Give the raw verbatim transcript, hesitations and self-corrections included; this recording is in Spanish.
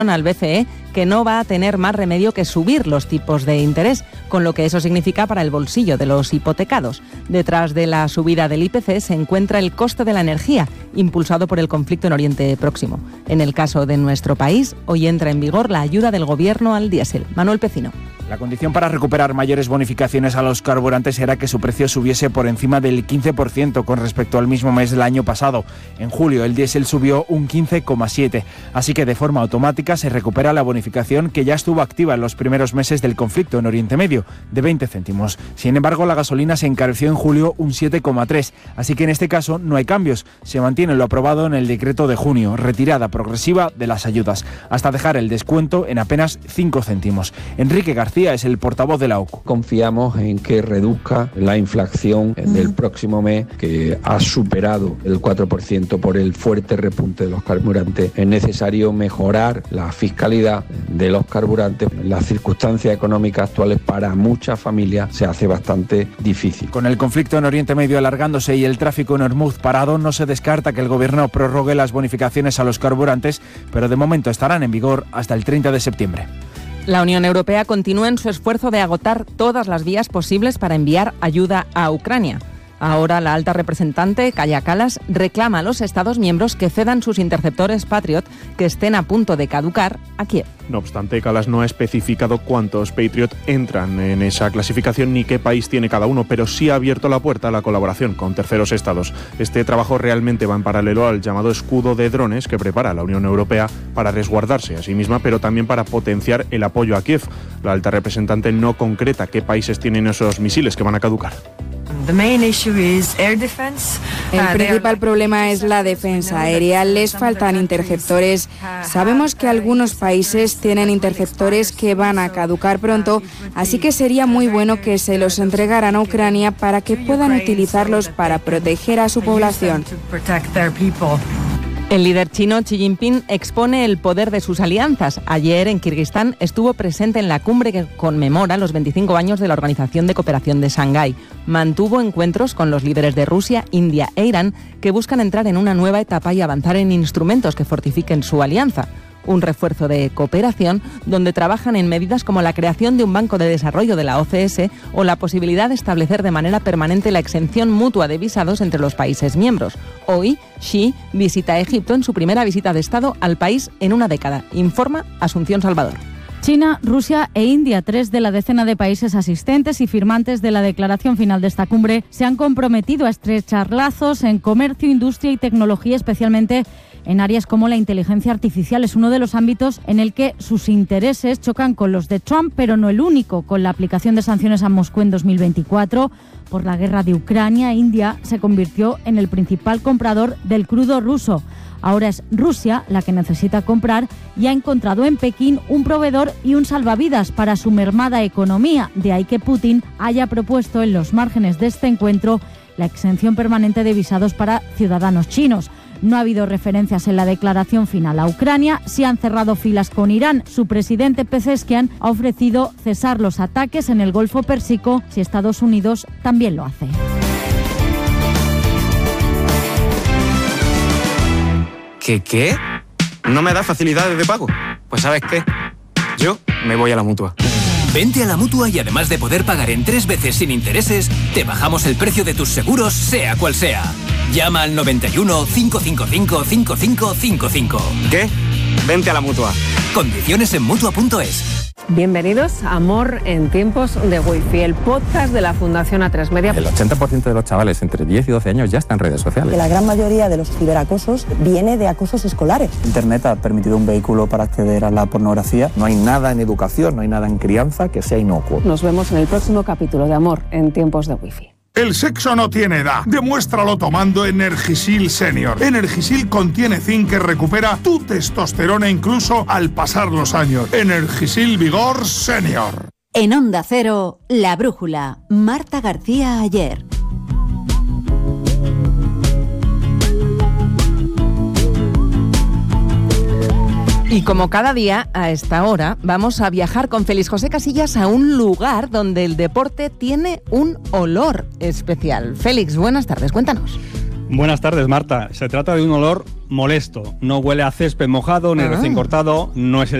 al B C E que no va a tener más remedio que subir los tipos de interés, con lo que eso significa para el bolsillo de los hipotecados. Detrás de la subida del I P C se encuentra el coste de la energía, impulsado por el conflicto en Oriente Próximo. En el caso de nuestro país, hoy entra en vigor la ayuda del Gobierno al diésel. Manuel Pecino. La condición para recuperar mayores bonificaciones a los carburantes era que su precio subiese por encima del quince por ciento con respecto al mismo mes del año pasado. En julio el diésel subió un quince coma siete por ciento, así que de forma automática se recupera la bonificación que ya estuvo activa en los primeros meses del conflicto en Oriente Medio, de veinte céntimos. Sin embargo, la gasolina se encareció en julio un siete coma tres por ciento, así que en este caso no hay cambios. Se mantiene lo aprobado en el decreto de junio, retirada progresiva de las ayudas, hasta dejar el descuento en apenas cinco céntimos. Enrique García es el portavoz de la O C U. Confiamos en que reduzca la inflación del próximo mes, que ha superado el cuatro por ciento por el fuerte repunte de los carburantes. Es necesario mejorar la fiscalidad de los carburantes. Las circunstancias económicas actuales para muchas familias se hace bastante difícil. Con el conflicto en Oriente Medio alargándose y el tráfico en Hormuz parado, no se descarta que el gobierno prorrogue las bonificaciones a los carburantes, pero de momento estarán en vigor hasta el treinta de septiembre. La Unión Europea continúa en su esfuerzo de agotar todas las vías posibles para enviar ayuda a Ucrania. Ahora la alta representante, Kaja Kallas, reclama a los Estados miembros que cedan sus interceptores Patriot que estén a punto de caducar a Kiev. No obstante, Kallas no ha especificado cuántos Patriot entran en esa clasificación ni qué país tiene cada uno, pero sí ha abierto la puerta a la colaboración con terceros estados. Este trabajo realmente va en paralelo al llamado escudo de drones que prepara la Unión Europea para resguardarse a sí misma, pero también para potenciar el apoyo a Kiev. La alta representante no concreta qué países tienen esos misiles que van a caducar. El principal problema es la defensa aérea. Les faltan interceptores. Sabemos que algunos países tienen interceptores que van a caducar pronto, así que sería muy bueno que se los entregaran a Ucrania para que puedan utilizarlos para proteger a su población. El líder chino Xi Jinping expone el poder de sus alianzas. Ayer en Kirguistán estuvo presente en la cumbre que conmemora los veinticinco años de la Organización de Cooperación de Shanghái. Mantuvo encuentros con los líderes de Rusia, India e Irán que buscan entrar en una nueva etapa y avanzar en instrumentos que fortifiquen su alianza. Un refuerzo de cooperación donde trabajan en medidas como la creación de un banco de desarrollo de la O C S o la posibilidad de establecer de manera permanente la exención mutua de visados entre los países miembros. Hoy, Xi visita Egipto en su primera visita de Estado al país en una década, informa Asunción Salvador. China, Rusia e India, tres de la decena de países asistentes y firmantes de la declaración final de esta cumbre, se han comprometido a estrechar lazos en comercio, industria y tecnología, especialmente en áreas como la inteligencia artificial. Es uno de los ámbitos en el que sus intereses chocan con los de Trump, pero no el único. Con la aplicación de sanciones a Moscú en dos mil veinticuatro por la guerra de Ucrania, India se convirtió en el principal comprador del crudo ruso. Ahora es Rusia la que necesita comprar y ha encontrado en Pekín un proveedor y un salvavidas para su mermada economía. De ahí que Putin haya propuesto en los márgenes de este encuentro la exención permanente de visados para ciudadanos chinos. No ha habido referencias en la declaración final a Ucrania. Sí han cerrado filas con Irán. Su presidente Pezeshkian ha ofrecido cesar los ataques en el Golfo Pérsico si Estados Unidos también lo hace. ¿Qué qué? ¿No me da facilidades de pago? Pues ¿sabes qué? Yo me voy a la Mutua. Vente a la Mutua y además de poder pagar en tres veces sin intereses, te bajamos el precio de tus seguros, sea cual sea. Llama al noventa y uno, cinco cinco cinco, cinco cinco cinco cinco. ¿Qué? Vente a la Mutua. Condiciones en Mutua punto es. Bienvenidos a Amor en tiempos de Wi-Fi, el podcast de la Fundación A tres Media. El ochenta por ciento de los chavales entre diez y doce años ya están en redes sociales. Que la gran mayoría de los ciberacosos viene de acosos escolares. Internet ha permitido un vehículo para acceder a la pornografía. No hay nada en educación, no hay nada en crianza que sea inocuo. Nos vemos en el próximo capítulo de Amor en tiempos de Wi-Fi. El sexo no tiene edad. Demuéstralo tomando Energisil Senior. Energisil contiene zinc que recupera tu testosterona incluso al pasar los años. Energisil Vigor Senior. En Onda Cero, La Brújula. Marta García Ayer. Y como cada día, a esta hora, vamos a viajar con Félix José Casillas a un lugar donde el deporte tiene un olor especial. Félix, buenas tardes, cuéntanos. Buenas tardes, Marta. Se trata de un olor molesto. No huele a césped mojado ni Ah. recién cortado. No es el